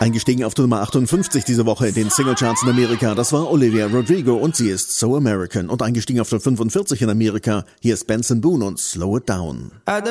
Eingestiegen auf der Nummer 58 diese Woche in den Singlecharts in Amerika, das war Olivia Rodrigo und sie ist So American. Und eingestiegen auf der 45 in Amerika, hier ist Benson Boone und Slow It Down.